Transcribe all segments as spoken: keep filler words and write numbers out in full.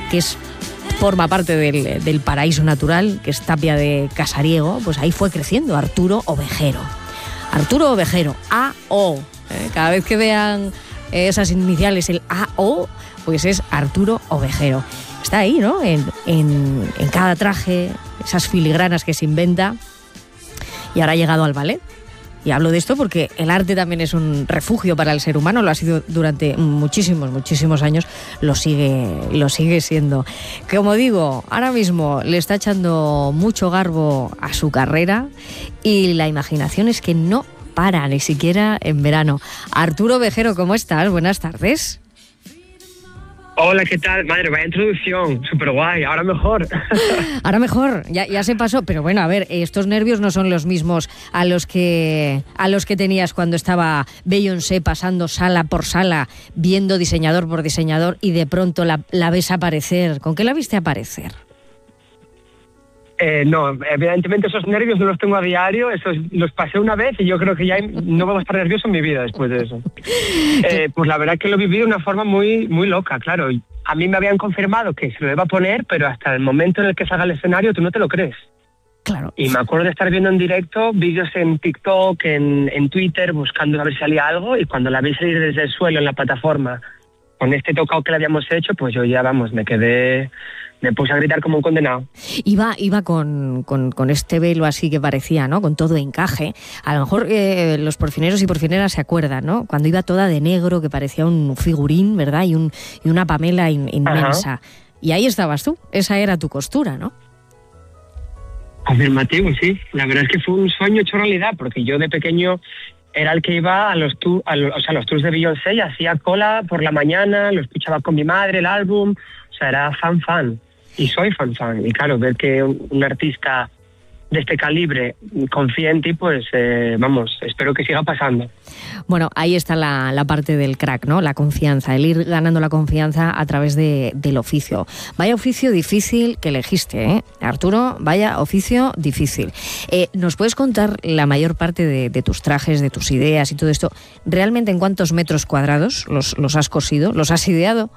que es forma parte del, del paraíso natural, que es Tapia de Casariego, pues ahí fue creciendo Arturo Ovejero. Arturo Ovejero, A O. ¿eh? Cada vez que vean esas iniciales, el A O, pues es Arturo Ovejero. Está ahí, ¿no? En, en, en cada traje, esas filigranas que se inventa, y ahora ha llegado al ballet. Y hablo de esto porque el arte también es un refugio para el ser humano, lo ha sido durante muchísimos, muchísimos años, lo sigue, lo sigue siendo. Como digo, ahora mismo le está echando mucho garbo a su carrera y la imaginación es que no para, ni siquiera en verano. Arturo Ovejero, ¿cómo estás? Buenas tardes. Hola, ¿qué tal? Madre, vaya introducción, súper guay, ahora mejor. Ahora mejor, ya, ya se pasó, pero bueno, a ver, estos nervios no son los mismos a los que a los que tenías cuando estaba Beyoncé pasando sala por sala, viendo diseñador por diseñador y de pronto la, la ves aparecer. ¿Con qué la viste aparecer? Eh, no, evidentemente esos nervios no los tengo a diario, esos los pasé una vez y yo creo que ya no voy a estar nervioso en mi vida después de eso. Eh, pues la verdad es que lo viví de una forma muy, muy loca, claro. A mí me habían confirmado que se lo iba a poner, pero hasta el momento en el que salga al escenario tú no te lo crees. Claro. Y me acuerdo de estar viendo en directo vídeos en TikTok, en, en Twitter, buscando a ver si salía algo, y cuando la vi salir desde el suelo en la plataforma, con este tocado que le habíamos hecho, pues yo ya, vamos, me quedé... Me puse a gritar como un condenado. Iba, iba con, con, con este velo así que parecía, ¿no? Con todo encaje. A lo mejor eh, los porfineros y porfineras se acuerdan, ¿no? Cuando iba toda de negro, que parecía un figurín, ¿verdad? Y, un, y una Pamela in, inmensa. Ajá. Y ahí estabas tú. Esa era tu costura, ¿no? Afirmativo, sí. La verdad es que fue un sueño hecho realidad, porque yo de pequeño era el que iba a los, tour, a los, o sea, los tours de Beyoncé y hacía cola por la mañana, lo escuchaba con mi madre, el álbum. O sea, era fan fan. Y soy fan fan, y claro, ver que un, un artista de este calibre confía en ti, pues eh, vamos, espero que siga pasando. Bueno, ahí está la, la parte del crack, ¿no? La confianza, el ir ganando la confianza a través de, del oficio. Vaya oficio difícil que elegiste, ¿eh? Arturo, vaya oficio difícil. Eh, ¿Nos puedes contar la mayor parte de, de tus trajes, de tus ideas y todo esto? ¿Realmente en cuántos metros cuadrados los, los has cosido? ¿Los has ideado?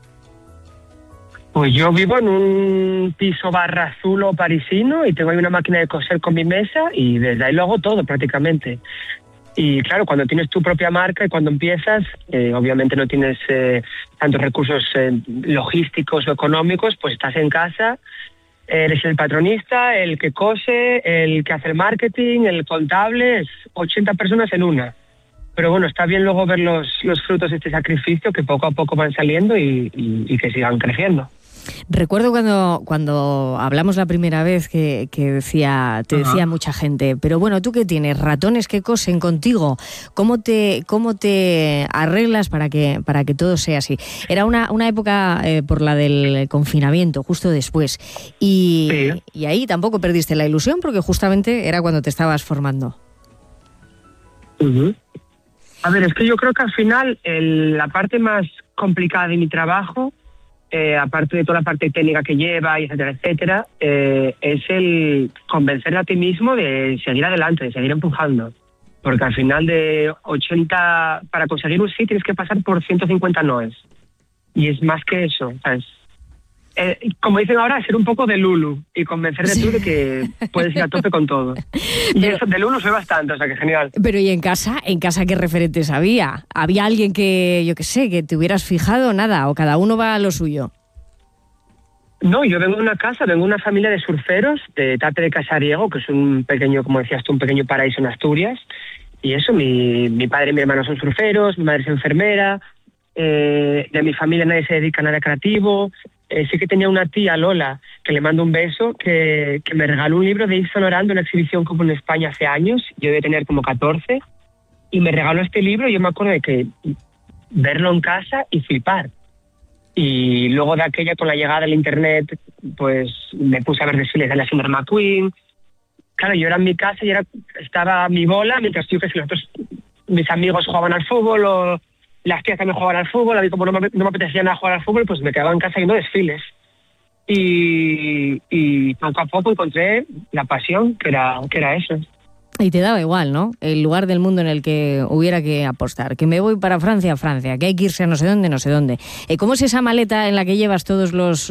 Pues yo vivo en un piso barra azul o parisino y tengo ahí una máquina de coser con mi mesa y desde ahí lo hago todo prácticamente. Y claro, cuando tienes tu propia marca y cuando empiezas, eh, obviamente no tienes eh, tantos recursos eh, logísticos o económicos, pues estás en casa, eres el patronista, el que cose, el que hace el marketing, el contable, es ochenta personas en una. Pero bueno, está bien luego ver los, los frutos de este sacrificio que poco a poco van saliendo y, y, y que sigan creciendo. Recuerdo cuando, cuando hablamos la primera vez que, que decía, te decía mucha gente, pero bueno, ¿tú qué tienes? ¿Ratones que cosen contigo? ¿Cómo te, cómo te arreglas para que, para que todo sea así? Era una, una época eh, por la del confinamiento, justo después. Y, sí. y ahí tampoco perdiste la ilusión porque justamente era cuando te estabas formando. Uh-huh. A ver, es que yo creo que al final el, la parte más complicada de mi trabajo, eh, aparte de toda la parte técnica que lleva, y etcétera, etcétera, eh, es el convencer a ti mismo de seguir adelante, de seguir empujando. Porque al final de ochenta, para conseguir un sí tienes que pasar por ciento cincuenta noes. Y es más que eso, ¿sabes? Eh, como dicen ahora, ser un poco de Lulu y convencer de tú de que puedes ir a tope con todo. Y pero, eso de Lulu soy bastante, o sea que genial. Pero ¿y en casa? ¿En casa qué referentes había? ¿Había alguien que, yo qué sé, que te hubieras fijado? Nada, o cada uno va a lo suyo. No, yo vengo de una casa, vengo de una familia de surferos, de Tapia de Casariego, que es un pequeño, como decías tú, un pequeño paraíso en Asturias. Y eso, mi, mi padre y mi hermano son surferos, mi madre es enfermera, eh, de mi familia nadie se dedica a nada creativo. Eh, sí que tenía una tía, Lola, que le mando un beso, que, que me regaló un libro de Yves Saint Laurent de una exhibición como en España hace años, yo debía tener como catorce, y me regaló este libro y yo me acuerdo de que verlo en casa y flipar. Y luego de aquella, con la llegada del internet, pues me puse a ver desfiles de Alexander McQueen. Claro, yo era en mi casa y era, estaba mi bola, mientras yo que si los otros, mis amigos jugaban al fútbol o las tías también jugaban al fútbol, a mí como no me, no me apetecía nada jugar al fútbol, pues me quedaba en casa viendo desfiles. Y, y poco a poco encontré la pasión, que era, que era eso. Y te daba igual, ¿no? El lugar del mundo en el que hubiera que apostar. Que me voy para Francia, Francia. Que hay que irse a no sé dónde, no sé dónde. ¿Cómo es esa maleta en la que llevas todos los